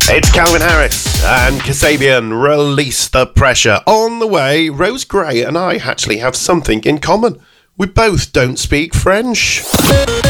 It's Calvin Harris and Kasabian. Release the pressure. On the way, Rose Gray and I actually have something in common. We both don't speak French.